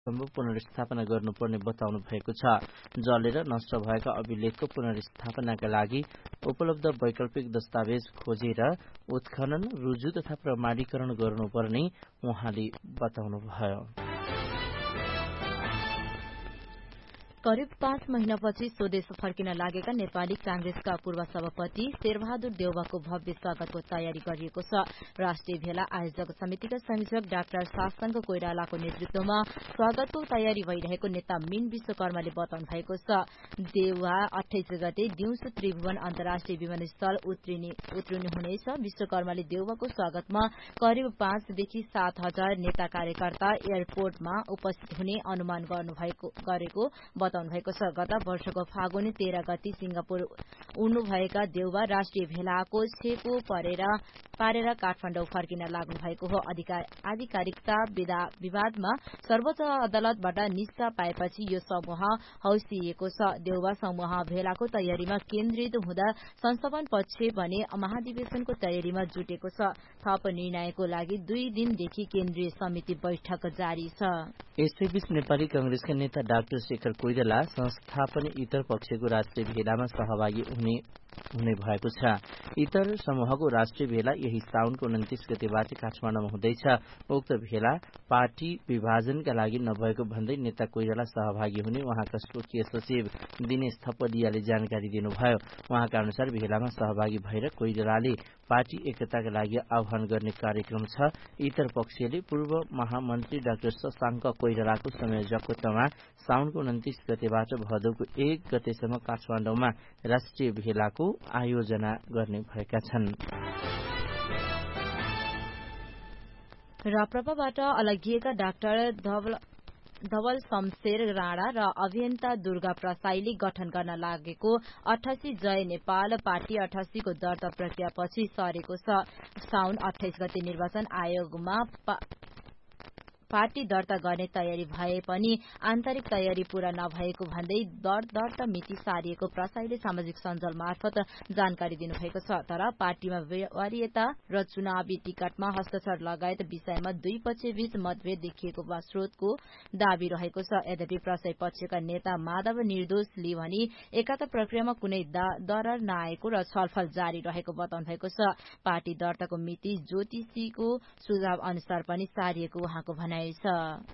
सम्भव पुनर्स्थापना गर्नुपर्ने बताउनु भएको छ। जलेर नष्ट भएका अभिलेखको पुनर्स्थापनाका लागि उपलब्ध वैकल्पिक दस्तावेज खोजेर उत्खनन, रुजु तथा प्रमाणीकरण गर्नुपर्ने उहाँले बताउनुभयो। करिब 5 महिनापछि स्वदेश फर्किन लागेका नेपाली कांग्रेसका पूर्व सभापति शेरबहादुर देउवाको भव्य स्वागतको तयारी गरिएको छ। राष्ट्रिय भेला आयोजक समितिका संयोजक डाक्टर शासंग कोइरालाको नेतृत्वमा स्वागतको तयारी भइरहेको नेता मीन विश्वकर्माले बताउनु भएको छ। देउवा 28 गते दिउँसो त्रिभुवन अन्तर्राष्ट्रिय विमानस्थल उत्रिनुहुनेछ। विश्वकर्माले देउवाको स्वागतमा करिब 5 देखि 7 हजार नेता कार्यकर्ता एयरपोर्टमा उपस्थित हुने अनुमान गरेको बताउनु भएको छ। गत वर्षको फागुन 13 गते सिंगापुर उड्नुभएका देउवा राष्ट्रिय भेलाको छेको पारेर काठमाडौँ फर्किन लाग्नु भएको हो। आधिकारिकता विवादमा सर्वोच्च अदालतबाट निस्ता पाएपछि यो समूह हौसिएको छ। देउवा समूह भेलाको तयारीमा केन्द्रित हुँदा संस्थापन पक्ष भने महाधिवेशनको तयारीमा जुटेको छ। थप निर्णयको लागि 2 दिनदेखि केन्द्रीय समिति बैठक जारी छ। यसैबीच नेपाली कांग्रेसका नेता डाक्टर शेखर कोइराला संस्थापन इतर पक्षको राष्ट्रिय भेलामा सहभागी हुने भएको छ। इतर समूहको राष्ट्रिय भेला यही साउनको 29 गतेबाट काठमाडौँमा हुँदैछ। उक्त भेला पार्टी विभाजनका लागि नभएको भन्दै नेता कोइराला सहभागी हुने उहाँका स्वकीय सचिव दिनेश थपलियाले जानकारी दिनुभयो। उहाँका अनुसार भेलामा सहभागी भएर कोइरालाले पार्टी एकताका लागि आह्वान गर्ने कार्यक्रम छ। इतर पक्षले पूर्व महामन्त्री डाक्टर शशाङ्क कोइरालाको संयोजकत्वमा साउनको 29 गतेबाट भदौको 1 गतेसम्म काठमाडौँमा राष्ट्रिय भेलाको आयोजना गर्ने भएका छन्। राप्रपाबाट अलगिएका डाक्टर धवल शमशेर राणा र अभियन्ता दुर्गा प्रसाईले गठन गर्न लागेको 88 जय नेपाल पार्टी 88 को दर्ता प्रक्रियापछि सरेको छ। साउन 28 गते निर्वाचन आयोगमा पार्टी दर्ता गर्ने तयारी भए पनि आन्तरिक तयारी पूरा नभएको भन्दै दर्ता मिति सारिएको प्रसाईले सामाजिक सञ्जाल मार्फत जानकारी दिनुभएको छ। तर पार्टीमा वरियता र चुनावी टिकटमा हस्ताक्षर लगायत विषयमा दुई पक्षबीच मतभेद देखिएको स्रोतको दावी रहेको छ। यद्यपि प्रसाई पक्षका नेता माधव निर्दोषले भने एकता प्रक्रियामा कुनै दरार नआएको र छलफल जारी रहेको बताउनु भएको छ। पार्टी दर्ताको मिति ज्योतिषीको सुझाव अनुसार पनि सारिएको उहाँको भनाइ छ।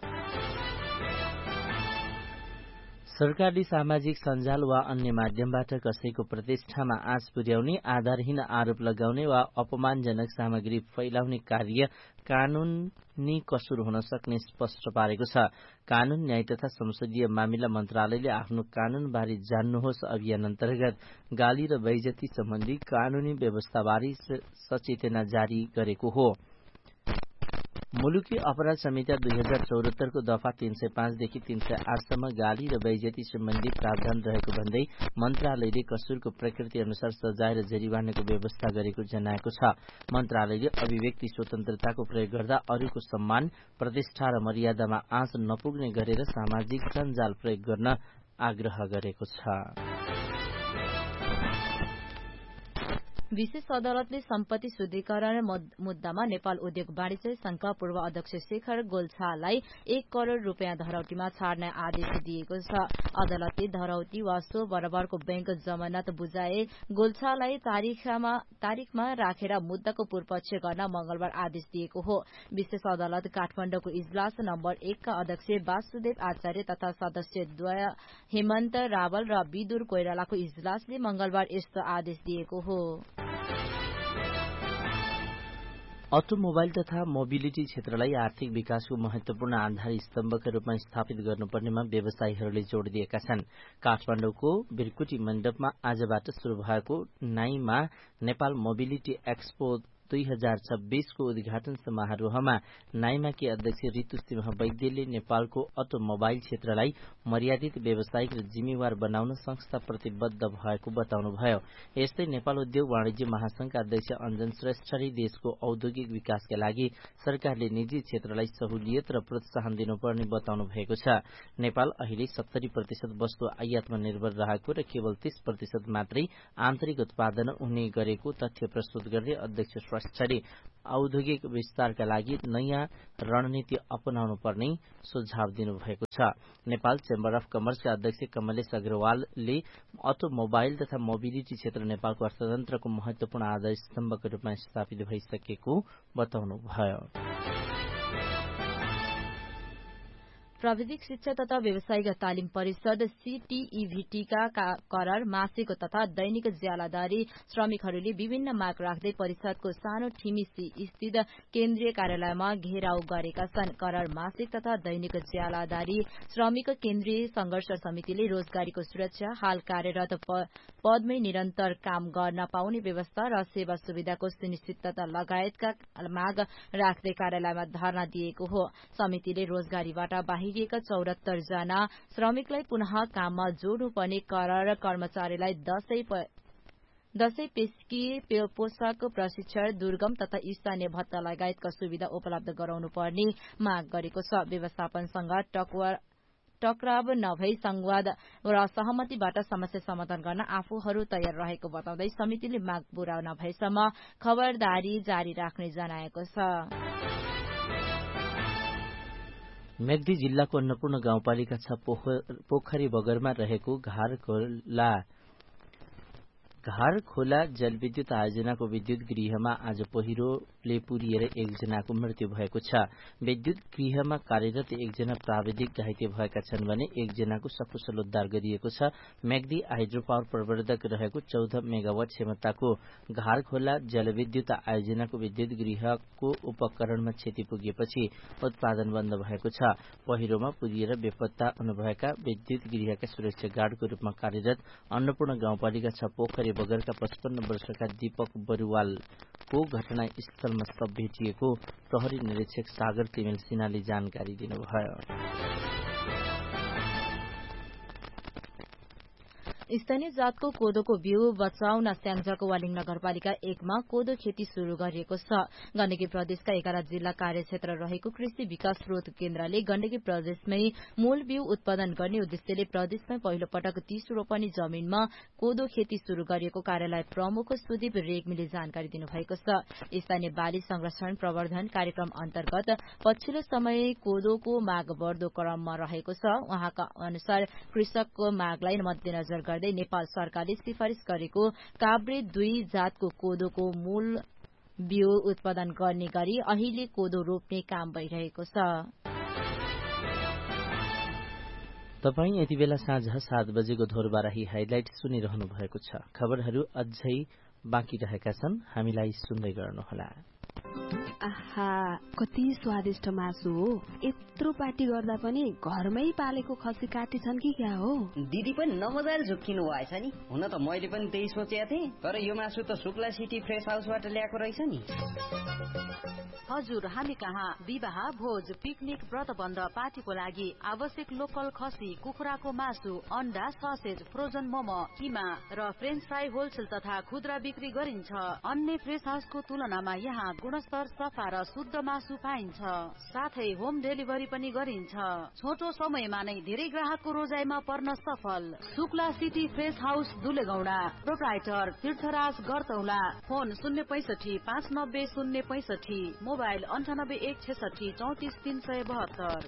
सरकारले सामाजिक सञ्जाल वा अन्य माध्यमबाट कसैको प्रतिष्ठामा आँच पुर्याउने, आधारहीन आरोप लगाउने वा अपमानजनक सामग्री फैलाउने कार्य कानूनी कसुर हुन सक्ने स्पष्ट पारेको छ। कानून, न्याय तथा संसदीय मामिला मन्त्रालयले आफ्नो कानूनबारे जान्नुहोस् अभियान अन्तर्गत गाली र बेइज्जती सम्बन्धी कानूनी व्यवस्थाबारे सचेतना जारी गरेको हो। मुलुकी अपराध संहिता 2074 को दफा 305 देखि 308 सम्म गाली र बेइज्जती सम्बन्धी प्रावधान रहेको भन्दै मन्त्रालयले कसुरको प्रकृति अनुसार सजाय र जरिवानाको व्यवस्था गरेको जनाएको छ। मन्त्रालयले अभिव्यक्ति स्वतन्त्रताको प्रयोग गर्दा अरूको सम्मान, प्रतिष्ठा र मर्यादामा आँच नपुग्ने गरेर सामाजिक सञ्जाल प्रयोग गर्न आग्रह गरेको छ। विशेष अदालतले सम्पत्ति शुद्धिकरण मुद्दामा नेपाल उद्योग वाणिज्य संघका पूर्व अध्यक्ष शेखर गोल्छालाई 1 करोड़ रूपियाँ धरौटीमा छाड्ने आदेश दिएको छ। अदालतले धरौटी वा सो बराबरको बैंक जमानत बुझाए गोल्छालाई तारिखमा राखेर मुद्दाको पूर्वपक्ष गर्न मंगलबार आदेश दिएको हो। विशेष अदालत काठमाडौँको इजलास नम्बर 1 का अध्यक्ष वासुदेव आचार्य तथा सदस्यद्वय हेमन्त रावल र विदुर कोइरालाको इजलासले मंगलबार यस्तो आदेश दिएको हो। अटोमोबाइल तथा मोबिलिटी क्षेत्रलाई आर्थिक विकासको महत्वपूर्ण आधार स्तम्भका रूपमा स्थापित गर्नुपर्नेमा व्यवसायीहरूले जोड़ दिएका छन्। काठमाडौँको बिरकुटी मण्डपमा आजबाट शुरू भएको नाईमा नेपाल मोबिलिटी एक्सपो 2026 को उद्घाटन समारोहमा नाईमाकी अध्यक्ष ऋतु सिंह वैद्यले नेपालको अटोमोबाइल क्षेत्रलाई मर्यादित व्यावसायिक र जिम्मेवार बनाउन संस्था प्रतिबद्ध भएको बताउनुभयो। यस्तै नेपाल उद्योग वाणिज्य महासंघका अध्यक्ष अञ्जन श्रेष्ठले देशको औद्योगिक विकासका लागि सरकारले निजी क्षेत्रलाई सहुलियत र प्रोत्साहन दिनुपर्ने बताउनु भएको छ। नेपाल अहिले 70% वस्तु आयातमा निर्भर रहेको र केवल 30% मात्रै आन्तरिक उत्पादन हुने गरेको तथ्य प्रस्तुत गर्दै अध्यक्ष पछाडि औद्योगिक विस्तारका लागि नयाँ रणनीति अपनाउनु पर्ने सुझाव दिनुभएको छ। नेपाल चेम्बर अफ कमर्सका अध्यक्ष कमलेश अग्रवालले अटोमोबाइल तथा मोबिलिटी क्षेत्र नेपालको अर्थतन्त्रको महत्वपूर्ण आधार स्तम्भको रूपमा स्थापित भइसकेको बताउनुभयो। प्राविधिक शिक्षा तथा व्यावसायिक तालिम परिषद सीटीईभीटीका करार मासिक तथा दैनिक ज्यालादारी श्रमिकहरूले विभिन्न माग राख्दै परिषदको सानो ठिमिसी स्थित केन्द्रीय कार्यालयमा घेराउ गरेका छन्। करार मासिक तथा दैनिक ज्यालादारी श्रमिक केन्द्रीय संघर्ष समितिले रोजगारीको सुरक्षा, हाल कार्यरत पदमै निरन्तर काम गर्न पाउने व्यवस्था र सेवा सुविधाको सुनिश्चितता लगायतका माग राख्दै कार्यालयमा धरना दिएको हो। समितिले रोजगारीबाट बाहिरिएका 74 जना श्रमिकलाई पुनः काममा जोड्नुपर्ने करार, कर्मचारीलाई दशैं पेस्की पोषक प्रशिक्षण, दुर्गम तथा स्थानीय भत्ता लगायतका सुविधा उपलब्ध गराउनु पर्ने माग गरेको छ। व्यवस्थापनसँग टकराव नभई संवाद र सहमतिबाट समस्या समाधान गर्न आफूहरू तयार रहेको बताउँदै समितिले माग पूरा नभएसम्म खबरदारी जारी राख्ने जनाएको छ। मेगदी जिल्लाको अन्नपूर्ण गाउँपालिका 6 पोखरी बगरमा रहेको घार खोला जलविद्युत आयोजनाको विद्युत गृहमा आज पहिरोले पुरिएर एकजनाको मृत्यु भएको छ। विद्युत गृहमा कार्यरत एकजना प्राविधिक घाइते भएका छन् भने एकजनाको सकुशल उद्धार गरिएको छ। मेगदी हाइड्रो पावर प्रवर्धक रहेको 14 मेगावाट क्षमताको घार खोला जलविद्युत आयोजनाको विद्युत गृहको उपकरणमा क्षति पुगेपछि उत्पादन बन्द भएको छ। पहिरोमा पुरिएर बेपत्ता हुनुभएका विद्युत गृहका सुरक्षा गार्डको रूपमा कार्यरत अन्नपूर्ण गाउँपालिका 6 पोखरी बगरका 55 वर्षका दीपक बरुवालको घटनास्थलमा शव भेटिएको प्रहरी निरीक्षक सागर तिमेल सिन्हाले जानकारी दिनुभयो। स्थानीय जातको कोदोको बिउ बचाउन स्याङ्जाको वालिङ नगरपालिका 1 मा कोदो खेती शुरू गरिएको छ। गण्डकी प्रदेशका 11 जिल्ला कार्यक्षेत्र रहेको कृषि विकास स्रोत केन्द्रले गण्डकी प्रदेशमै मूल बिउ उत्पादन गर्ने उद्देश्यले प्रदेशमै पहिलो पटक 30 रोपनी जमीनमा कोदो खेती शुरू गरिएको कार्यालय प्रमुख सुदीप रेग्मीले जानकारी दिनुभएको छ। स्थानीय बाली संरक्षण प्रवर्धन कार्यक्रम अन्तर्गत पछिल्लो समय कोदोको माग बढ्दो क्रममा रहेको छ। उहाँका अनुसार कृषकको मागलाई मध्यनजर गर्दै नेपाल सरकारले सिफारिश गरेको काभ्रे 2 जातको कोदोको मूल बिउ उत्पादन गर्ने गरी अहिले कोदो रोप्ने काम भइरहेको छ। तपाईं यति बेला साँझ 7 बजेको धोरबाराही हाइलाइट सुनिरहनु भएको छ। खबरहरू अझै बाँकी रहेका छन्, हामीलाई सुन्दै गर्नुहोला। आहा, कति स्वादिष्ट मासु हो। यत्रो पार्टी गर्दा पनि घरमै पालेको खसी काटी छन् कि क्या हो? दिदी पनि नमजाले झुक्किनु भएछ नि। हुन त मैले पनि त्यही सोचेको थिएँ, तर यो मासु त शुक्ला सिटी फ्रेस हाउसबाट ल्याएको रहेछ नि। हजुर, हामी कहाँ विवाह, भोज, पिकनिक, व्रतबन्ध, पार्टीको लागि आवश्यक लोकल खसी, कुखुराको मासु, अन्डा, ससेज, फ्रोजन मोमो, किमा र फ्रेन्च फ्राई होलसेल तथा खुद्रा बिक्री गरिन्छ। अन्य फ्रेस हाउसको तुलनामा यहाँ गुणस्तर, सफा र शुद्ध मासु पाइन्छ। साथै होम डेलिभरी पनि गरिन्छ। छोटो समयमा नै धेरै ग्राहकको रोजाइमा पर्न सफल। Shukla city fresh house दुलेगौडा, proprietor तीर्थराज गरतौला, फोन 065 590 065, मोबाइल 98 166 34 372।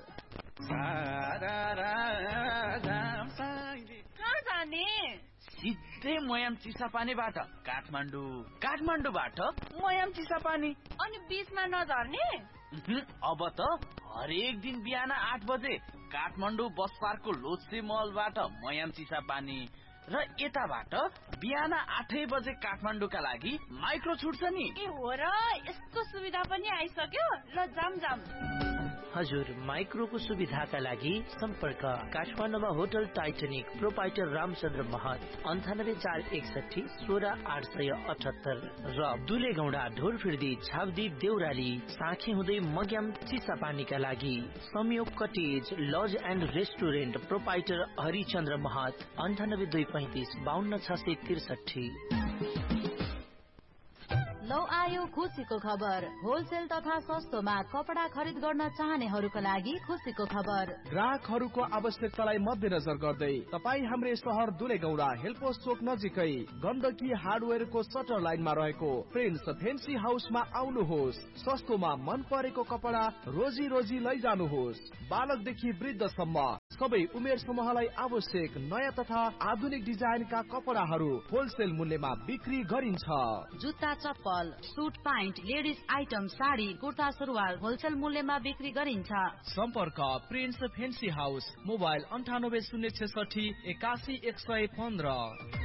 कहाँ जाने? सिधै मयाम चिसापानीबाट काठमाडौँबाट मयाम चिसापानी। अनि बीचमा नझर्ने? अब त हरेक दिन बिहान 8 बजे काठमाडौँ बस पार्कको लोत्से मलबाट मयाम चिसापानी र यताबाट बिहान 8 बजे काठमाडौँका लागि माइक्रो छुट्छ नि। ए हो र, यस्तो सुविधा पनि आइसक्यो। ल जाम। हजुर, माइक्रोको सुविधाका लागि सम्पर्क काठमाडौँमा होटल टाइटनिक, प्रोपाइटर रामचन्द्र महत 98461 16878 र दुलेगौडा, ढोरफिर्दी, छावदीप, देउराली, साँखे हुँदै मग्याम चिसापानीका लागि संयोग cottage laws and restaurant, proprietor Harichandra महत 98 235 52 663। लौ आयो खुसीको खबर। होलसेल तथा सस्तोमा कपडा खरिद गर्न चाहनेहरूका लागि खुसीको खबर। ग्राहकहरूको आवश्यकतालाई मध्यनजर गर्दै तपाई हाम्रै शहर दुलेगौडा हेलपोस्ट चोक नजिकै गण्डकी हार्डवेयरको सटर लाइनमा रहेको प्रिन्स फेन्सी हाउसमा आउनुहोस्। सस्तोमा मन परेको कपडा रोजी रोजी लैजानुहोस्। बालकदेखि वृद्धसम्म सबै उमेर समूहलाई आवश्यक नयाँ तथा आधुनिक डिजाइनका कपडाहरू होलसेल मूल्यमा बिक्री गरिन्छ। जुत्ता, चप्पल, suit, pant, ladies item, sari, kurta, सुरुवाल होलसेल मूल्यमा बिक्री गरिन्छ। सम्पर्क प्रिन्स फेन्सी हाउस, मोबाइल 9806 81 115।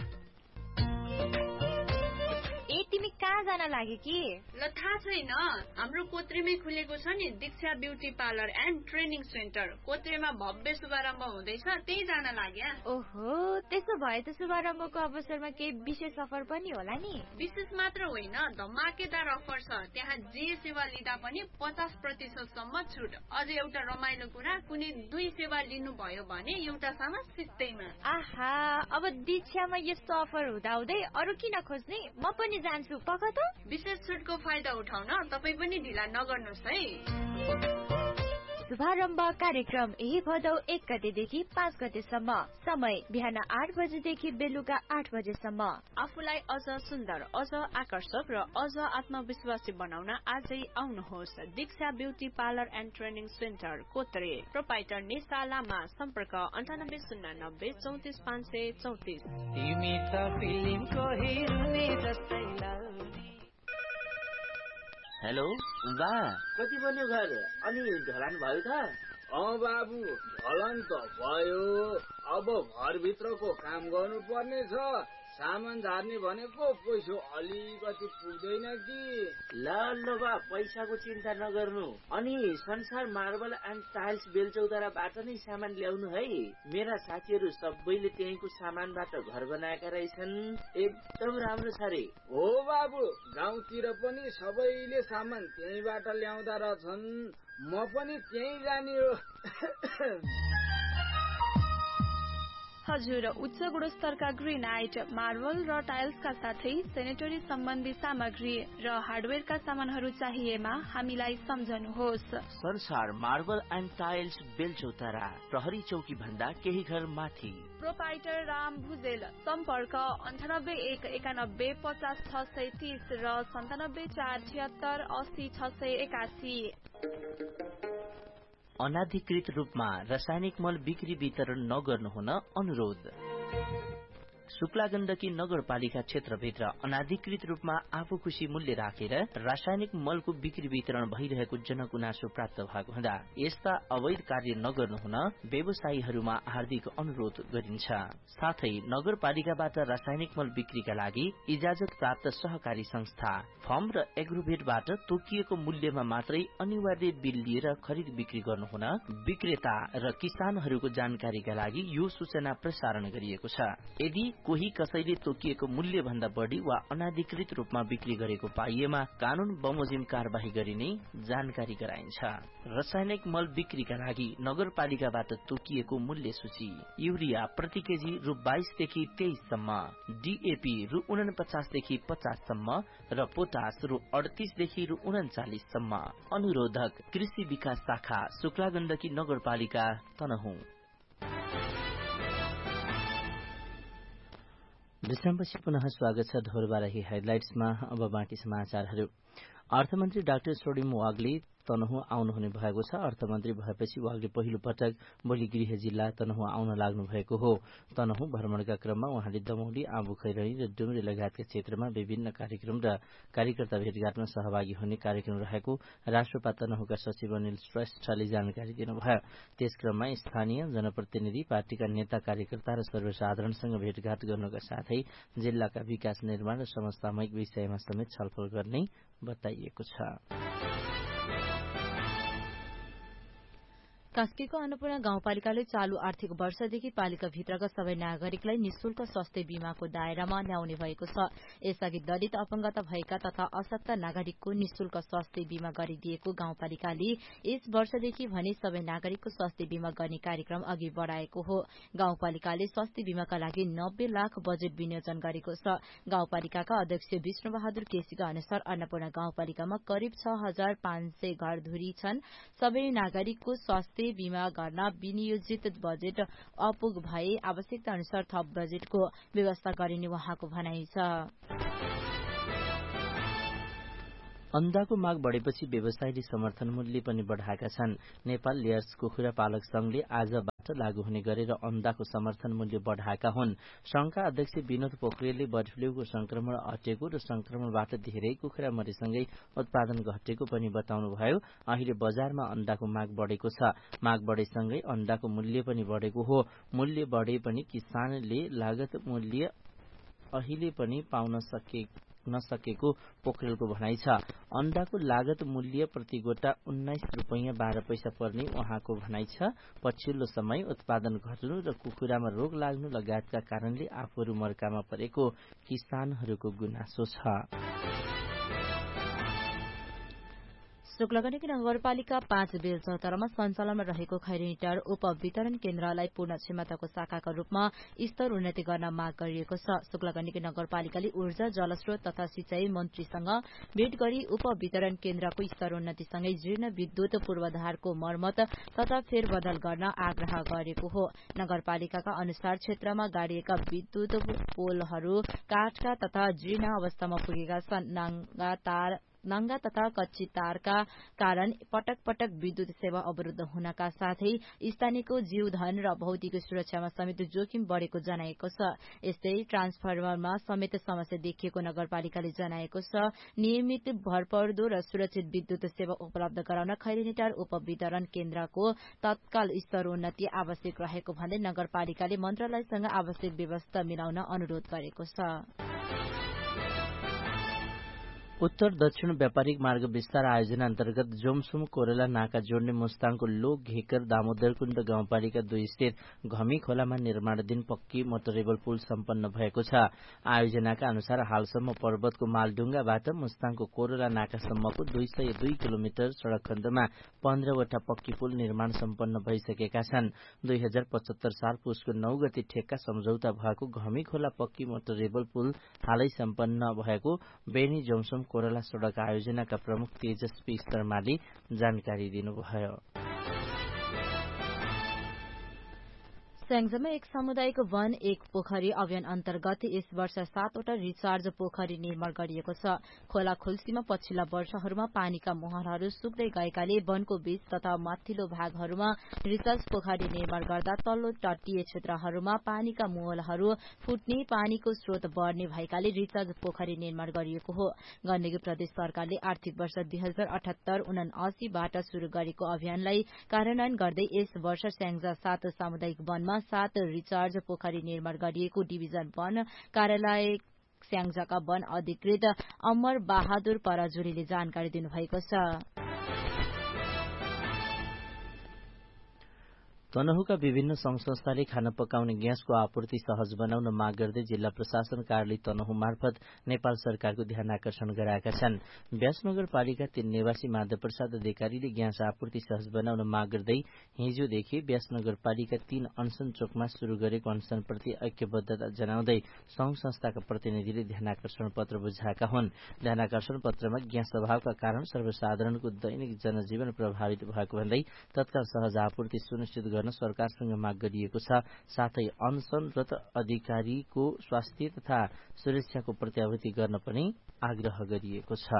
तिमी कहाँ जान लाग्यो कि? ल थाहा छैन, हाम्रो कोत्रेमै खुलेको छ नि दीक्षा beauty parlour and training centre. कोत्रेमा भव्य शुभारम्भ हुँदैछ, त्यही जान लाग्या। ओहो, त्यसो भए त शुभारम्भको अवसरमा केही विशेष अफर पनि होला नि? विशेष मात्र होइन, धमाकेदार अफर छ। त्यहाँ जे सेवा लिँदा पनि 50% सम्म छुट। अझ एउटा रमाइलो कुरा, कुनै 2 सेवा लिनु भयो भने एउटा सामान सित्तैमा। आहा, अब दीक्षामा यस्तो अफर हुँदाहुँदै अरु किन खोज्ने? म पनि जान्छु पक्का त। विशेष छुटको फाइदा उठाउन तपाई पनि ढिला नगर्नुहोस् है। शुभारम्भ कार्यक्रम यही भदौ 1 गतेदेखि 5 गतेसम्म। समय बिहान 8 बजेदेखि बेलुका 8 बजेसम्म। आफूलाई अझ सुन्दर, अझ आकर्षक र अझ आत्मविश्वासी बनाउन आजै आउनुहोस्। दीक्षा beauty parlour and training centre, कोत्रे। Proprietor Nisha लामा। सम्पर्क 980990 34534। तिमी त फिल्मको हिरोनी जस्तै लाग्छ। हेलो बा, कति बन्यो घर? अनि ढलान भयो त? बाबु, ढलान त भयो। अब घरभित्रको काम गर्नु पर्ने छ। सामान झार्ने भनेको पैसा अलिकति पुग्दैन कि। ल बा, पैसाको चिन्ता नगर्नु। अनि संसार मार्बल एन्ड टाइल्स बेलचौताराबाट नै सामान ल्याउनु है। मेरा साथीहरू सबैले त्यहीँको सामानबाट घर बनाएका रहेछन्। एकदम राम्रो छ रे। हो बाबु, गाउँतिर पनि सबैले सामान त्यहीँबाट ल्याउँदा रहेछन्। म पनि त्यहीँ जाने हो। हजुर, उच्च गुणस्तरका ग्रेनाइट, मार्बल र टाइल्सका साथै सेनेटरी सम्बन्धी सामग्री र हार्डवेयरका सामानहरू चाहिएमा हामीलाई सम्झनुहोस्। संसार मार्बल एन्ड टाइल्स बेलचौतारा, प्रहरी चौकी भन्दा केही घर माथि। प्रोपाइटर राम भुजेल। सम्पर्क 98 191 50 630 र 97 476 80 681। अनाधिकृत रूपमा रासायनिक मल बिक्री वितरण नगर्नुहुन अनुरोध। शुक्ला गण्डकी नगरपालिका क्षेत्रभित्र अनाधिकृत रूपमा आफू खुशी मूल्य राखेर रासायनिक मलको बिक्री वितरण भइरहेको जनगुनासो प्राप्त भएको हुँदा यस्ता अवैध कार्य नगर्नुहुन व्यवसायीहरूमा हार्दिक अनुरोध गरिन्छ। साथै नगरपालिकाबाट रासायनिक मल बिक्रीका लागि इजाजत प्राप्त सहकारी संस्था, फर्म र एग्रोभेटबाट तोकिएको मूल्यमा मात्रै अनिवार्य बिल लिएर खरिद बिक्री गर्नुहुन विक्रेता र किसानहरूको जानकारीका लागि यो सूचना प्रसारण गरिएको छ। यदि कोही कसैले तोकिएको मूल्य भन्दा बढ़ी वा अनाधिकृत रूपमा बिक्री गरेको पाइएमा कानून बमोजिम कार्यवाही गरिने जानकारी गराइन्छ। रासायनिक मल बिक्रीका लागि नगरपालिकाबाट तोकिएको मूल्य सूची: युरिया प्रति केजी रु 22 देखि 23 सम्म, डीएपी रु 49 देखि 50 सम्म र पोटास रु 38 देखि रु 39 सम्म। अनुरोधक कृषि विकास शाखा, शुक्ला गण्डकी नगरपालिका, तनहुँ। विश्रामपछि पुनः स्वागत छ धोरबाराही हेडलाइट्समा। अब बाँकी समाचारहरू। अर्थमन्त्री डाक्टर सोडिम वाग्ले तनहुँ आउनुहुने भएको छ। अर्थमन्त्री भएपछि वाग्ले पहिलो पटक भोलि गृह जिल्ला तनहुँ आउन लाग्नु भएको हो। तनहुँ भ्रमणका क्रममा उहाँले दमौली, आँबु खैरनी र डुम्रे लगायतका क्षेत्रमा विभिन्न कार्यक्रम र कार्यकर्ता भेटघाटमा सहभागी हुने कार्यक्रम रहेको राष्ट्रपा तनहुँका सचिव अनिल श्रेष्ठले जानकारी दिनुभयो। त्यस क्रममा स्थानीय जनप्रतिनिधि, पार्टीका नेता कार्यकर्ता र सर्वसाधारणसँग भेटघाट गर्नुका साथै जिल्लाका विकास, निर्माण र समसामयिक विषयमा समेत छलफल गर्ने बताइएको छ। कास्कीको अन्नपूर्ण गाउँपालिकाले चालू आर्थिक वर्षदेखि पालिकाभित्रका सबै नागरिकलाई निशुल्क स्वास्थ्य बीमाको दायरामा ल्याउने भएको छ। यसअघि दलित अपंगता भएका तथा अशक्त नागरिकको निशुल्क स्वास्थ्य बीमा गरिदिएको गाउँपालिकाले यस वर्षदेखि भने सबै नागरिकको स्वास्थ्य बीमा गर्ने कार्यक्रम अघि बढ़ाएको हो। गाउँपालिकाले स्वास्थ्य बीमाका लागि 90 लाख बजेट विनियोजन गरेको छ। गाउँपालिकाका अध्यक्ष विष्णु बहादुर केसीका अनुसार अन्नपूर्ण गाउँपालिकामा करिब 6500 घरधुरी छन्। सबै नागरिकको स्वास्थ्य बीमा गर्न विनियोजित बजेट अपुग भए आवश्यकता अनुसार थप बजेटको व्यवस्था गरिने उहाँको भनाइ छ। अन्डाको माग बढ़ेपछि व्यवसायीले समर्थन मूल्य पनि बढ़ाएका छन्। नेपाल लेयर्स कुखुरा पालक संघले आजबाट लागू हुने गरेर अन्डाको समर्थन मूल्य बढ़ाएका हुन्। संघका अध्यक्ष विनोद पोखरेलले बर्ड फ्लूको संक्रमण अटेको र संक्रमणबाट धेरै कुखुरा मरेसँगै उत्पादन घटेको पनि बताउनुभयो। अहिले बजारमा अन्डाको माग बढ़ेको छ। माग बढ़ेसँगै अन्डाको मूल्य पनि बढ़ेको हो। मूल्य बढ़े पनि किसानले लागत मूल्य अहिले पनि पाउन नसकेको पोखरेलको भनाइ छ। अन्डाको लागत मूल्य प्रति गोटा 19 रुपैयाँ 12 पैसा पर्ने उहाँको भनाइ छ। पछिल्लो समय उत्पादन घट्नु र कुखुरामा रोग लाग्नु लगायतका कारणले आफूहरू मर्कामा परेको किसानहरूको गुनासो छ। शुक्लगण्डकी नगरपालिका 5 बेलचौतारामा सञ्चालनमा रहेको खैरेनीटार उपवितरण केन्द्रलाई पूर्ण क्षमताको शाखाका रूपमा स्तर उन्नति गर्न माग गरिएको छ। शुक्लगण्डकी नगरपालिकाले ऊर्जा जलस्रोत तथा सिंचाई मन्त्रीसँग भेट गरी उपवितरण केन्द्रको स्तर उन्नतिसँगै जीर्ण विद्युत पूर्वाधारको मर्मत तथा फेरबदल गर्न आग्रह गरेको हो। नगरपालिकाका अनुसार क्षेत्रमा गाडिएका विद्युत पोलहरू काठका तथा जीर्ण अवस्थामा पुगेका छन्। नाङ्गा तथा कच्ची तारका कारण पटक पटक विद्युत सेवा अवरुद्ध हुनका साथै स्थानीयको जीवधन र भौतिक सुरक्षामा समेत जोखिम बढ़ेको जनाएको छ। यस्तै ट्रान्सफर्मरमा समेत समस्या देखिएको नगरपालिकाले जनाएको छ। नियमित भरपर्दो र सुरक्षित विद्युत सेवा उपलब्ध गराउन खैरेनीटार उपवितरण केन्द्रको तत्काल स्तर उन्नति आवश्यक रहेको भन्दै नगरपालिकाले मन्त्रालयसँग आवश्यक व्यवस्था मिलाउन अनुरोध गरेको छ। उत्तर दक्षिण व्यापारिक मार्ग विस्तार आयोजना अन्तर्गत जोमसुम कोरेला नाका जोड्ने मुस्ताङको लोक घेकर दामोदरकुण्ड गाउँपालिका 2 स्थित घमी खोलामा निर्माणाधीन पक्की मोटरेबल पुल सम्पन्न भएको छ। आयोजनाका अनुसार हालसम्म पर्वतको मालडुङ्गाबाट मुस्ताङको कोरेला नाकासम्मको 202 किलोमिटर सड़क खण्डमा 15 वटा पक्की पुल निर्माण सम्पन्न भइसकेका छन्। 2075 साल पुसको 9 गते ठेक्का सम्झौता भएको घमी खोला पक्की मोटरेबल पुल हालै सम्पन्न भएको बेनी जोमसुम कोरेला सड़क आयोजनाका प्रमुख तेजस्वी शर्माले जानकारी दिनुभयो। स्याङ्जामा एक सामुदायिक वन एक पोखरी अभियान अन्तर्गत यस वर्ष 7 वटा रिचार्ज पोखरी निर्माण गरिएको छ। खोला खुल्सीमा पछिल्ला वर्षहरूमा पानीका मुहानहरू सुक्दै गएकाले वनको बीच तथा माथिल्लो भागहरूमा रिचार्ज पोखरी निर्माण गर्दा तल्लो तटीय क्षेत्रहरूमा पानीका मुहानहरू फुट्ने पानीको स्रोत बढ़ने भएकाले रिचार्ज पोखरी निर्माण गरिएको हो। गण्डकी प्रदेश सरकारले आर्थिक वर्ष 2078-79 बाट शुरू गरेको अभियानलाई कार्यान्वयन गर्दै यस वर्ष स्याङ्जा 7 सामुदायिक वनमा 7 रिचार्ज पोखरी निर्माण गरिएको डिभिजन वन कार्यालय स्याङ्जाका वन अधिकृत अमर बहादुर पराजुलीले जानकारी दिनुभएको छ। तनहुका विभिन्न संघ संस्थाले खाना पकाउने ग्यासको आपूर्ति सहज बनाउन माग गर्दै जिल्ला प्रशासन कार्यालय तनहु मार्फत नेपाल सरकारको ध्यान आकर्षण गराएका छन्। व्यास नगरपालिका 3 निवासी माधव प्रसाद अधिकारीले ग्यास आपूर्ति सहज बनाउन माग गर्दै हिजोदेखि व्यास नगरपालिका 3 अनसन चोकमा शुरू गरेको अनसनप्रति ऐक्यबद्धता जनाउँदै संघ संस्थाका प्रतिनिधिले ध्यान आकर्षण पत्र बुझाएका हुन्। ध्यान आकर्षण पत्रमा ग्यास अभावका कारण सर्वसाधारणको दैनिक जनजीवन प्रभावित भएको भन्दै तत्काल सहज आपूर्ति सुनिश्चित गर्न सरकारसँग माग गरिएको छ। साथै अनसनरत अधिकारीको स्वास्थ्य तथा सुरक्षाको प्रत्याभूति गर्न पनि आग्रह गरिएको छ।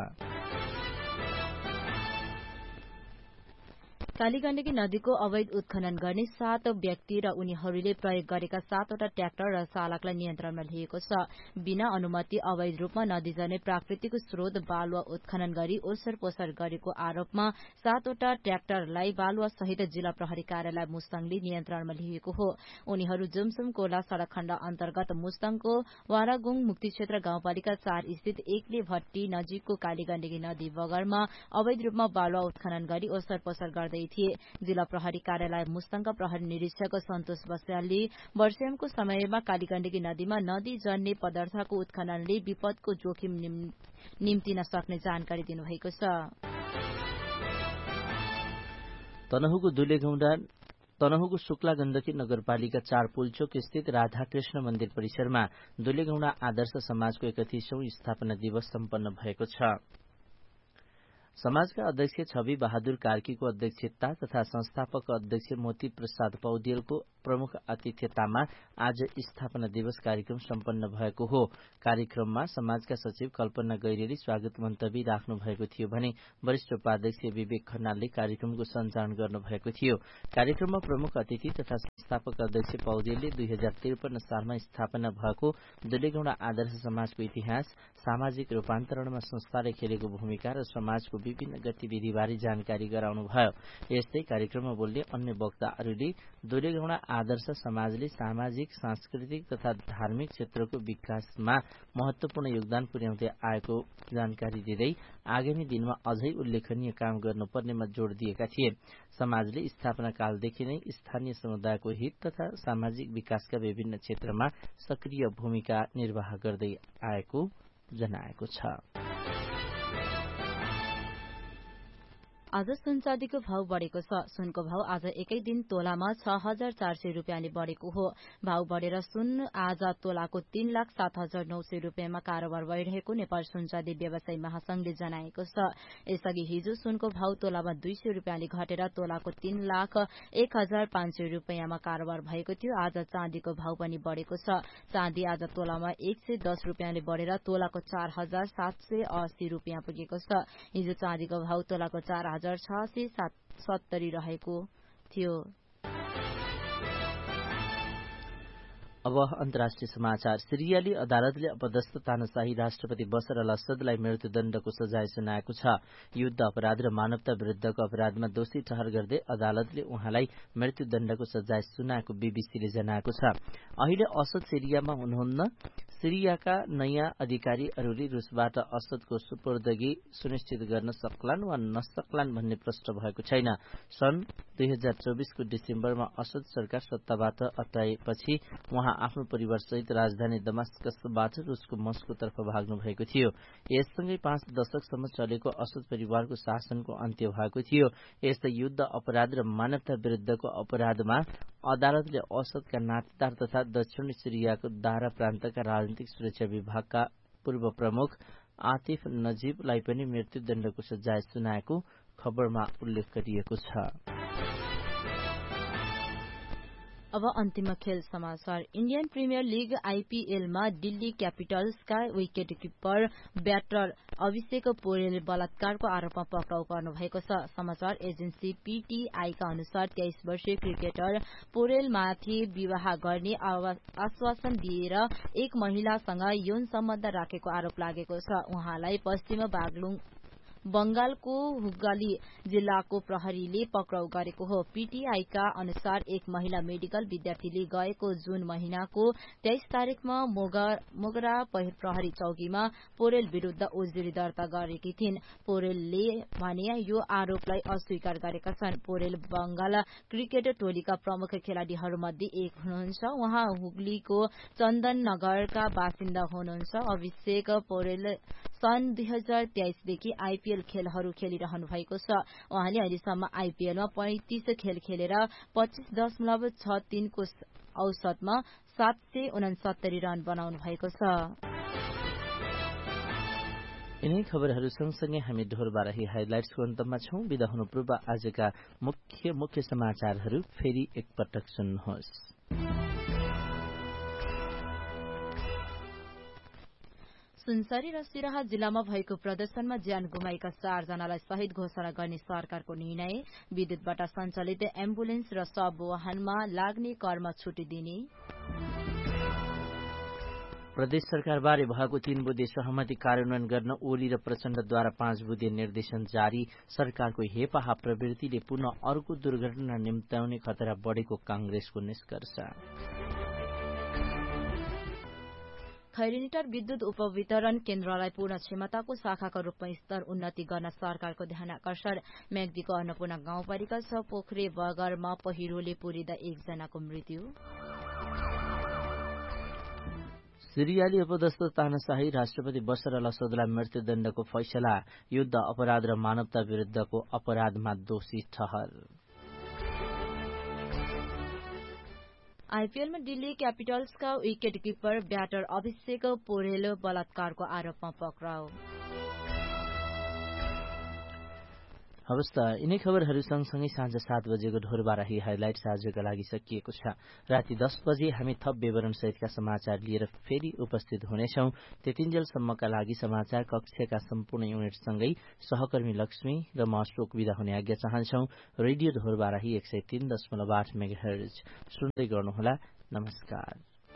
कालीगण्डकी नदीको अवैध उत्खनन गर्ने 7 व्यक्ति र उनीहरूले प्रयोग गरेका 7 वटा ट्र्याक्टर र चालकलाई नियन्त्रणमा लिएको छ। बिना अनुमति अवैध रूपमा नदी जाने प्राकृतिक स्रोत बालुवा उत्खनन गरी ओसर पोसर गरेको आरोपमा 7 वटा ट्र्याक्टरलाई बालुवा सहित जिल्ला प्रहरी कार्यालय मुस्ताङले नियन्त्रणमा लिएको हो। उनीहरू जुमसुम कोला सड़क खण्ड अन्तर्गत मुस्ताङको वारागुङ मुक्ति क्षेत्र गाउँपालिका 4 स्थित एकले भट्टी नजिकको कालीगण्डकी नदी बगरमा अवैध रूपमा बालुवा उत्खनन गरी ओसर पोसर गर्दै गर्दै थिए। जिल्ला प्रहरी कार्यालय मुस्ताङका प्रहरी निरीक्षक सन्तोष बस्यालले वर्षेमको समयमा कालीगण्डकी नदीमा नदी जन्य पदार्थको उत्खननले विपदको जोखिम निम्तिन सक्ने जानकारी दिनुभएको छ। तनहुको शुक्ला गण्डकी नगरपालिका 4 पुलचोक स्थित राधाकृष्ण मन्दिर परिसरमा दुलेगौंडा आदर्श समाजको 31औं स्थापना दिवस सम्पन्न भएको छ। समाजका अध्यक्ष छवि बहादुर कार्कीको अध्यक्षता तथा संस्थापक अध्यक्ष मोती प्रसाद पौडेलको प्रमुख आतिथ्यतामा आज स्थापना दिवस कार्यक्रम सम्पन्न भएको हो। कार्यक्रममा समाजका सचिव कल्पना गैरेले स्वागत मन्तव्य राख्नु भएको थियो भने वरिष्ठ उपाध्यक्ष विवेक खन्नालले कार्यक्रमको सञ्चालन गर्नुभएको थियो। कार्यक्रममा प्रमुख अतिथि तथा संस्थापक अध्यक्ष पौडेलले 2053 सालमा स्थापना भएको दुलेगौंडा आदर्श समाजको इतिहास, सामाजिक रूपान्तरणमा संस्थाले खेलेको भूमिका र समाजको विभिन्न गतिविधिबारे जानकारी गराउनुभयो। यस्तै कार्यक्रममा बोल्ने अन्य वक्ताहरूले दुलेगौंडा आदर्श समाजले सामाजिक, सांस्कृतिक तथा धार्मिक क्षेत्रको विकासमा महत्वपूर्ण योगदान पुर्याउँदै आएको जानकारी दिँदै आगामी दिनमा अझै उल्लेखनीय काम गर्नुपर्नेमा जोड़ दिएका थिए। समाजले स्थापना कालदेखि नै स्थानीय समुदायको हित तथा सामाजिक विकासका विभिन्न क्षेत्रमा सक्रिय भूमिका निर्वाह गर्दै आएको जनाएको छ। आज सुन चाँदीको भाव बढ़ेको छ। सुनको भाव आज एकै दिन तोलामा 6,400 रुपियाँले बढ़ेको हो। भाव बढ़ेर सुन आज तोलाको 3,07,900 रुपियाँमा कारोबार भइरहेको नेपाल सुन चाँदी व्यवसायी महासंघले जनाएको छ। यसअघि हिजो सुनको भाव तोलामा 200 रुपियाँले घटेर तोलाको 3,01,500 रुपियाँमा कारोबार भएको थियो। आज चाँदीको भाव पनि बढ़ेको छ। चाँदी आज तोलामा 110 रुपियाँले बढ़ेर तोलाको 4,780 रुपियाँ पुगेको छ। हिजो चाँदीको भाव तोलाको 4,670 रहेको थियो। अब अन्तर्राष्ट्रिय समाचार। सिरियाली अदालतले अपदस्थ तानाशाही राष्ट्रपति बशर अल असदलाई मृत्युदण्डको सजाय सुनाएको छ। युद्ध अपराध र मानवता विरुद्धको अपराधमा दोषी ठहर गर्दै अदालतले उहाँलाई मृत्युदण्डको सजाय सुनाएको बीबीसीले जनाएको छ। अहिले असद सिरियामा हुनुहुन्न। सिरियाका नयाँ अधिकारीहरूले रूसबाट असदको सुपुर्दगी सुनिश्चित गर्न सक्लान् वा नसक्लान् भन्ने प्रश्न भएको छैन। सन् 2024 को डिसेम्बरमा असद सरकार सत्ताबाट हटाएपछि उहाँ आफ्नो परिवारसहित राजधानी दमास्कसबाट रूसको मस्कोतर्फ भाग्नु भएको थियो। यससँगै 5 दशकसम्म चलेको असद परिवारको शासनको अन्त्य भएको थियो। यस्तै युद्ध अपराध र मानवता विरुद्धको अपराधमा अदालतले असदका नातेदार तथा दक्षिणी सिरियाको दारा प्रान्तका राजनीतिक सुरक्षा विभागका पूर्व प्रमुख आतिफ नजीबलाई पनि मृत्युदण्डको सजाय सुनाएको खबरमा उल्लेख गरिएको छ। अब अन्तिम खेल समाचार। Indian premier league आईपीएलमा Delhi क्यापिटल्सका wicket keeper batter अभिषेक पोरेल बलात्कारको आरोपमा पक्राउ पर्नु भएको छ। समाचार एजेन्सी पीटीआईका अनुसार 23 वर्षीय क्रिकेटर पोरेलमाथि विवाह गर्ने आश्वासन दिएर एक महिलासँग यौन सम्बन्ध राखेको आरोप लागेको छ। उहाँलाई पश्चिम बंगालको हुगली जिल्लाको प्रहरीले पक्राउ गरेको हो। पीटीआईका अनुसार एक महिला मेडिकल विद्यार्थीले गएको जून महिनाको 23 तारिकमा मोगरा प्रहरी चौकीमा पोरेल विरूद्ध ओजिडी दर्ता गरेकी थिइन्। पोरेलले भने यो आरोपलाई अस्वीकार गरेका छन्। पोरेल बंगाल क्रिकेट टोलीका प्रमुख खेलाड़ीहरूमध्ये एक हुनुहुन्छ। उहाँ हुगलीको चन्दननगरका बासिन्दा हुनुहुन्छ। अभिषेक पोरेल सन् 2023 देखि आईपीएल खेलहरू खेलिरहनु भएको छ। उहाँले अहिलेसम्म आईपीएलमा 35 खेल खेलेर 25.63 को औसतमा 769 रन बनाउनु भएको छ। यिनै खबरहरू सँगसँगै हामी ढोरबाराही हाइलाइट्सको अन्तमा छौं। बिदा हुनु पूर्व आजका मुख्य समाचारहरू फेरि एकपटक सुन्नुहोस्। सुनसरी र सिराहा जिल्लामा भएको प्रदर्शनमा ज्यान गुमाएका 4 जनालाई शहीद घोषणा गर्ने सरकारको निर्णय। विद्युतबाट सञ्चालित एम्बुलेन्स र सब वाहनमा लाग्ने करमा छुट दिने। प्रदेश सरकारबारे भएको 3 बुँदे सहमति कार्यान्वयन गर्न ओली र प्रचण्डद्वारा 5 बुँदे निर्देशन जारी। सरकारको हेपाहा प्रवृत्तिले पुनः अर्को दुर्घटना निम्त्याउने खतरा बढेको कांग्रेसको निष्कर्ष। खैरीनिटर विद्युत उपवितरण केन्द्रलाई पूर्ण क्षमताको शाखाको रूपमा स्तर उन्नति गर्न सरकारको ध्यानकर्षण। म्याग्दीको अन्नपूर्ण गाउँपालिका 6 पोखरे बगरमा पहिरोले पुरिँदा 1 जनाको मृत्यु। सिरियाली अपदस्थ तानाशाही राष्ट्रपति बशर अल असदलाई मृत्युदण्डको फैसला। युद्ध अपराध र मानवता विरुद्धको अपराधमा दोषी ठहर। आईपीएलमा दिल्ली क्यापिटल्सका विकेट किपर ब्याटर अभिषेक पोरेल बलात्कारको आरोपमा पक्राउ। हवस् त यिनै खबरहरू सँगसँगै साँझ 7 बजेको ढोरबाराही हाइलाइट्स आजका लागि सकिएको छ। राति 10 बजे हामी थप विवरण सहितका समाचार लिएर फेरि उपस्थित हुनेछौं। त्यतिन्जेलसम्मका लागि समाचार कक्षका सम्पूर्ण युनिटसँगै सहकर्मी लक्ष्मी र म अशोक विदा हुने आज्ञा चाहन्छौं। रेडियो ढोरबाराही 103.8 मेगाहर्ज सुन्दै गर्नुहोला। नमस्कार।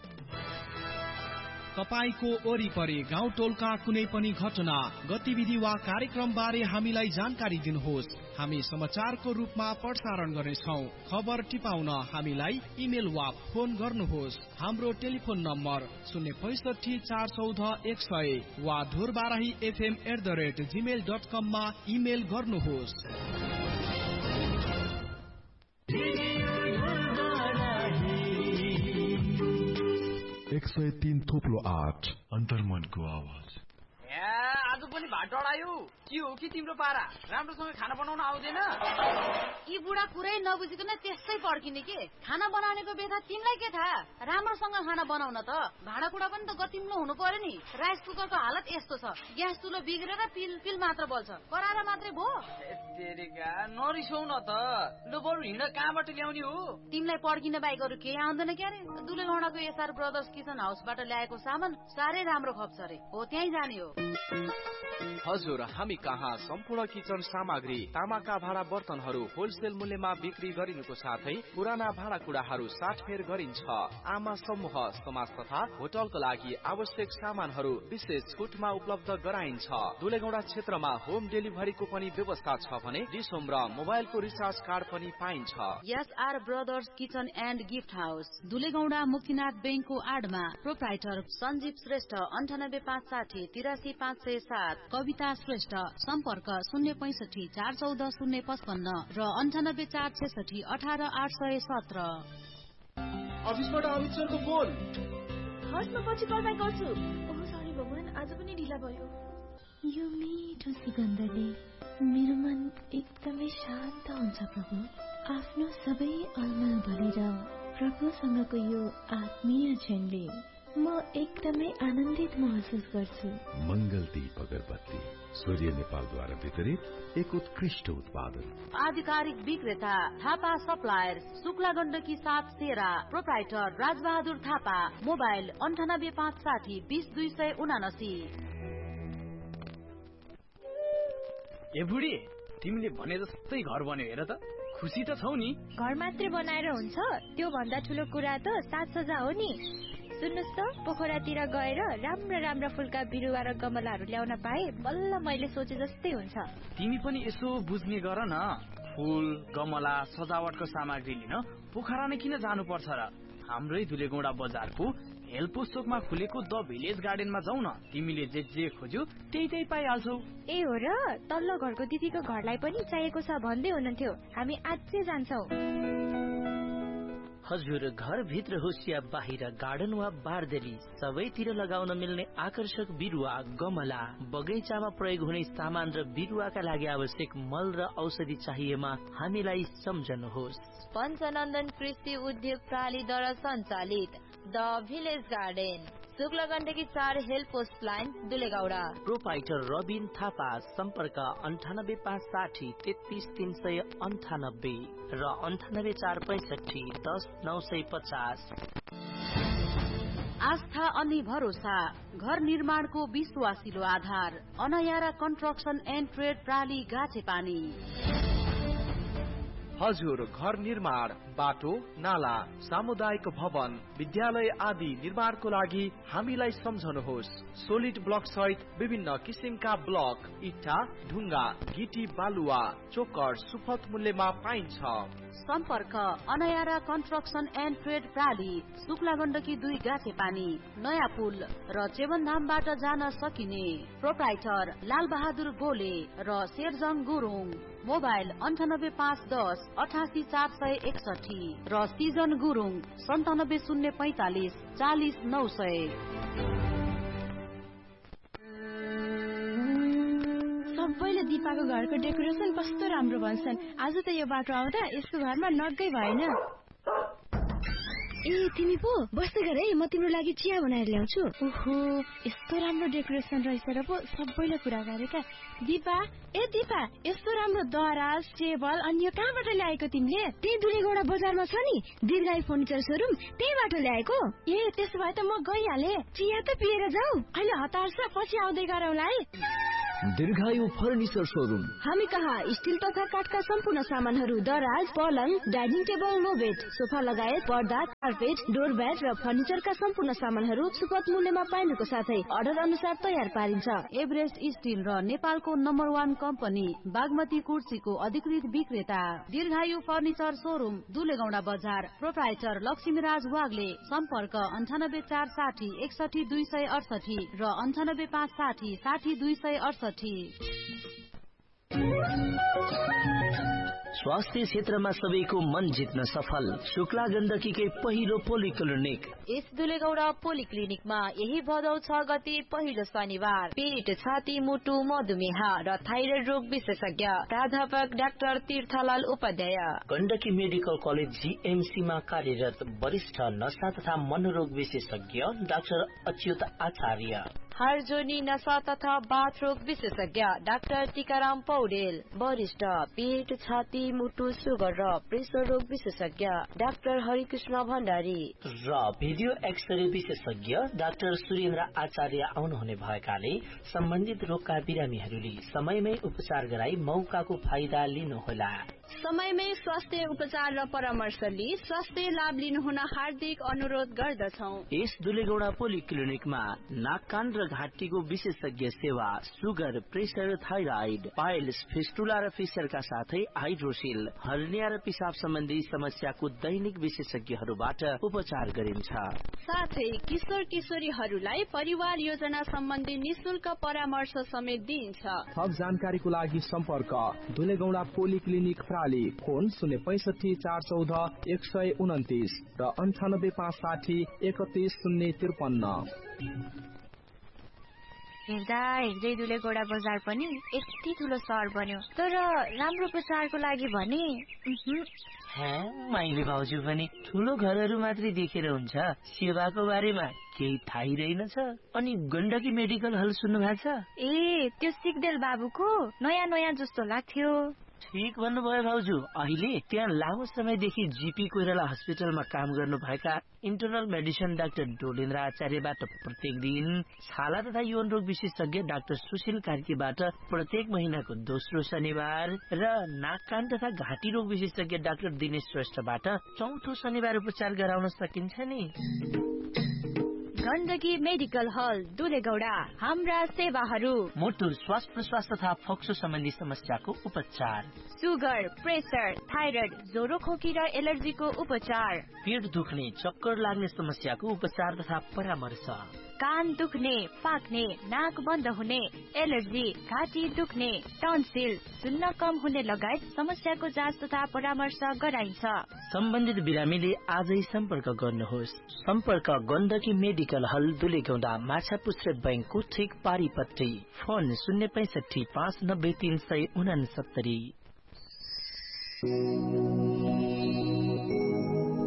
तपाईको वरिपरि गाउँ टोलका कुनै पनि घटना, गतिविधि वा कार्यक्रम बारे हामीलाई जानकारी दिनुहोस्। हामी समाचारको रूपमा प्रसारण गर्नेछौं। खबर टिपाउन हामीलाई इमेल वा फोन गर्नुहोस्। हाम्रो टेलिफोन नम्बर 065 414 100 वा dhorbarahifm@gmail.com मा इमेल गर्नुहोस्। 103.8 अन्तर्मनको आवाज। आज पनि भात डढायो के हो कि तिम्रो पारा? राम्रोसँग खाना बनाउन आउँदैन? यी बुढा कुरै नबुझिकन त्यसै पड्किने के? खाना बनाउनेको बेथा तिमीलाई के थाहा? राम्रोसँग खाना बनाउन त भाँडाकुडा पनि त गतिम्लो हुनु पर्यो नि। राइस कुकरको हालत यस्तो छ, ग्यास चुलो बिग्रेर पिल मात्र बल्छ, कराएर मात्रै भो। तेरेका नरिसौ न त। लो बरु हिँड, कहाँबाट ल्याउने हो? तिमीलाई पड्किन बाहेक अरू केही आउँदैन क्यारे? दुलेगौडाको एसआर ब्रदर्स किचन हाउसबाट ल्याएको सामान साह्रै राम्रो खप्छ रे। हो त्यहीँ जाने हो। हजुर, हामी कहाँ सम्पूर्ण किचन सामग्री, तामाका भाँडा बर्तनहरू होलसेल मूल्यमा बिक्री गरिनुको साथै पुराना भाँडाकुडाहरू साटफेर गरिन्छ। आमा समूह, समाज तथा होटलको लागि आवश्यक सामानहरू विशेष छुटमा उपलब्ध गराइन्छ। दुलेगौडा क्षेत्रमा होम डेलिभरीको पनि व्यवस्था छ भने डिसोम र मोबाइलको रिचार्ज कार्ड पनि पाइन्छ। SR brothers kitchen and gift house, दुलेगौडा Muktinath बैंकको आडमा। प्रोप्राइटर सञ्जीव श्रेष्ठ, 98 560 83 507। कविता श्रेष्ठ, सम्पर्क 065 414 055 र 98 466 18 817। अफिसबाट अमित सरको फोन। हस्, म पछि कल ब्याक गर्छु। ओह सरी भगवान, आज पनि ढिला भयो। यो मिठो सुगन्धले मेरो मन एकदमै शान्त हुन्छ प्रभु। आफ्नो सबै अलमल भरेर प्रभुसँगको यो आत्मीय क्षणले म एकदमै आनन्दित महसुस गर्छु। मंगलदीप अगरबत्ती, सूर्य नेपालद्वारा वितरित एक उत्कृष्ट उत्पादन। आधिकारिक विक्रेता थापा सप्लायर्स, शुक्ला गण्डकी 7 तेरा। प्रोप्राइटर राजबहादुर थापा। मोबाइल 98 560 20 279। ए बुढी, तिमीले भने जस्तै घर बन्यो हेर त। खुसी त छौ नि? घर मात्रै बनाएर हुन्छ? त्यो भन्दा ठुलो कुरा त साज सज्जा हो नि। सुन्नुस् त, पोखरातिर गएर राम्रा फुलका बिरुवा र गमलाहरू ल्याउन पाए बल्ल मैले सोचे जस्तै हुन्छ। तिमी पनि यसो बुझ्ने गर न। फूल, गमला, सजावटको सामग्री लिन पोखरा नै किन जानुपर्छ र? हाम्रै दुलेगौडा बजारको हेल्पोस चोकमा खुलेको द भिलेज गार्डनमा जाऊ न। तिमीले जे खोज्यो त्यही पाइहाल्छौ। ए हो र, तल्लो घरको दिदीको घरलाई पनि चाहिएको छ भन्दै हुनुहुन्थ्यो। हामी आजै जान्छौ। हजुर, घरभित्र होस् या बाहिर, गार्डन वा बारदेली, सबैतिर लगाउन मिल्ने आकर्षक बिरुवा, गमला, बगैँचामा प्रयोग हुने सामान र बिरुवाका लागि आवश्यक मल र औषधि चाहिएमा हामीलाई सम्झनुहोस्। पञ्चनन्दन कृषि उद्योग प्रालीद्वारा सञ्चालित the village garden, Shukla Gandaki 4 help post line, दुलेगौडा। Proprietor Rabin Thapa. सम्पर्क 98 560 33 398 र 98 465 10 950। आस्था अनि भरोसा, घर निर्माणको विश्वासिलो आधार। अनयारा कन्स्ट्रक्सन एन्ड ट्रेड प्राली गाछेपानी। हजुर, घर निर्माण, बाटो, नाला, सामुदायिक भवन, विद्यालय आदि निर्माणको लागि हामीलाई सम्झनुहोस्। सोलिड ब्लक सहित विभिन्न किसिमका ब्लक, इट्टा, ढुङ्गा, गिटी, बालुवा, चोकर सुपथ मूल्यमा पाइन्छ। सम्पर्क अनयारा construction and trade प्राली, Shukla Gandaki 2 गाछे पानी, नयाँ पुल र चेवनधामबाट जान सकिने। प्रोप्राइटर लाल बहादुर गोले र शेरजङ गुरुङ। मोबाइल 98510 88461 र सिजन गुरुङ 97045 40900। सबैले दिपाको घरको डेकोरेसन कस्तो राम्रो भन्छन्। आज त यो बाटो आउँदा यसको घरमा नगै भएन। ए तिमी पो बस्दै गर है, म तिम्रो लागि चिया बनाएर ल्याउँछु। ओहो, यस्तो राम्रो डेकोरेसन रहेछ र पो सबैले कुरा गरेका। दिपा, ए दिपा, यस्तो राम्रो दराज, टेबल अनि यो कहाँबाट ल्याएको तिमीले? त्यही दुलेगौडा बजारमा छ नि दीर्घायु फर्निचर सोरुम, त्यहीबाट ल्याएको। ए त्यसो भए त म गइहाले। चिया त पिएर जाऊ। अहिले हतार छ, पछि आउँदै गरौँला है। दीर्घायु फर्निचर सोरुम। हामी कहाँ स्टिल तथा काठका सम्पूर्ण सामानहरू, दराज, पलङ, डाइनिङ टेबल, लो बेड, सोफा लगायत पर्दा, कार्पेट, डोर ब्याट र फर्निचरका सम्पूर्ण सामानहरू सुपथ मूल्यमा पाइनुको साथै अर्डर अनुसार तयार पारिन्छ। एभरेस्ट स्टिल र नेपालको नम्बर 1 कम्पनी बागमती कुर्सीको अधिकृत विक्रेता दीर्घायु फर्निचर सोरुम, दुलेगौडा बजार। प्रोप्राइटर लक्ष्मीराज वाग्ले। सम्पर्क 98460 61268 र 98560 60268। स्वास्थ्य क्षेत्रमा सबैको मन जित्न सफल शुक्ला गण्डकीकै पहिलो पोलिक्लिनिक। यस दुलेगौडा पोलिक्लिनिकमा यही भदौ 6 गते पहिलो शनिबार पेट, छाती, मुटु, मधुमेह र थाइरोइड रोग विशेषज्ञ प्राध्यापक doctor तीर्थलाल Upadhyay. Gandaki medical college GMC मा कार्यरत वरिष्ठ नशा तथा मनोरोग विशेषज्ञ डाक्टर अच्युत आचार्य। हार्जोनी नशा तथा बाथ रोग विशेषज्ञ डाक्टर टीकाराम पौडेल। वरिष्ठ पेट, छाती, मुटु, सुगर र प्रेसर रोग विशेषज्ञ डाक्टर हरिकृष्ण भण्डारी र भिडियो एक्सरे विशेषज्ञ डाक्टर सुरेन्द्र आचार्य आउनुहुने भएकाले सम्बन्धित रोगका बिरामीहरूले समयमै उपचार गराई मौकाको फाइदा लिनुहोला। समयमै स्वास्थ्य उपचार र परामर्श लिई स्वास्थ्य लाभ लिनुहुन हार्दिक अनुरोध गर्दछौं। यस दुलेगौडा पोलिक्लिनिकमा नाक, कान र घाँटीको विशेषज्ञ सेवा, sugar, pressure, thyroid, piles, fistula र फिसरका साथै हाइड्रोसिल, हर्निया र पिसाब सम्बन्धी समस्याको दैनिक विशेषज्ञहरूबाट उपचार गरिन्छ। साथै किशोर किशोरीहरूलाई परिवार योजना सम्बन्धी निशुल्क परामर्श समेत दिइन्छ। थप जानकारीको लागि सम्पर्क दुलेगौडा पोलिक्लिनिक प्राली, फोन 065 414 129 र 98560 31053। हेर्दा हेर्दै दुलेगौडा बजार पनि यति ठुलो सहर बन्यो, तर राम्रो प्रचारको लागि भने माइली भाउजू पनि ठुलो घरहरू मात्रै देखेर हुन्छ, सेवाको बारेमा केही थाहै रहेनछ। अनि गण्डकी मेडिकल हल सुन्नु भएको छ? ए त्यो सिग्देल बाबुको नयाँ नयाँ जस्तो लाग्थ्यो। ठीक भन्नुभयो भाउजू। अहिले त्यहाँ लामो समयदेखि जीपी कोइराला हस्पिटलमा काम गर्नुभएका इन्टरनल मेडिसिन डाक्टर डोलेन्द्र आचार्यबाट प्रत्येक दिन, छाला तथा यौन रोग विशेषज्ञ डाक्टर सुशील कार्कीबाट प्रत्येक महिनाको दोस्रो शनिबार र नाक, कान तथा घाँटी रोग विशेषज्ञ डाक्टर दिनेश श्रेष्ठबाट चौथो शनिबार उपचार गराउन सकिन्छ नि। गण्डकी मेडिकल हल दुलेगौडा। हाम्रा सेवाहरू: मुटु, श्वास प्रश्वास तथा फोक्सो सम्बन्धी समस्याको उपचार, सुगर, प्रेसर, थाइरोइड, ज्वरो, खोकी र एलर्जीको उपचार, पेट दुख्ने, चक्कर लाग्ने समस्याको उपचार तथा परामर्श, कान दुख्ने, पाक्ने, नाक बन्द हुने, एलर्जी, घाँटी दुख्ने, टन्सिल, सुन्न कम हुने लगायत समस्याको जाँच तथा परामर्श गराइन्छ। सम्बन्धित बिरामीले आजै सम्पर्क गर्नुहोस्। सम्पर्क गण्डकी मेडिकल हल दुलेगौडा, माछापुच्छ्रे बैंकको ठिक पारिपट्टि। फोन 065 590 369।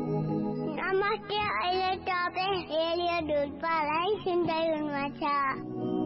नमस्ते, अहिले तपाईँ रेडियो ढुल्पालाई सुन्दै हुनुहुन्छ।